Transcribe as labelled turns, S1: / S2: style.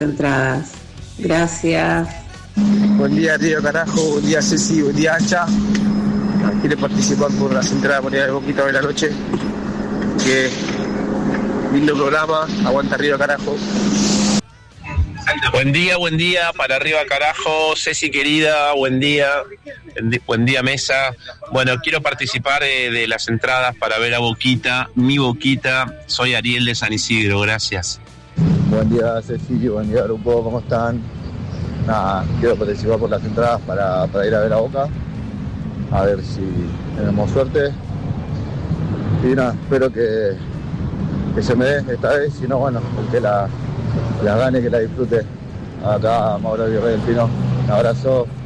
S1: entradas. Gracias.
S2: Buen día, Río Carajo, buen día, Ceci, buen día, Ancha. Quiere participar por las entradas por de Boquita de la noche. Que lindo programa, aguanta Río Carajo.
S3: Buen día para Arriba Carajo, Ceci querida, buen día mesa. Bueno, quiero participar de las entradas para ver a Boquita, mi Boquita. Soy Ariel de San Isidro, gracias.
S4: Buen día, Ceci, buen día, grupo, ¿cómo están? Nada, quiero participar por las entradas para ir a ver a Boca, a ver si tenemos suerte. Y nada, espero que se me dé esta vez, si no, bueno, que la gane, que la disfrute. Acá Mauro Virrey del Pino, un abrazo.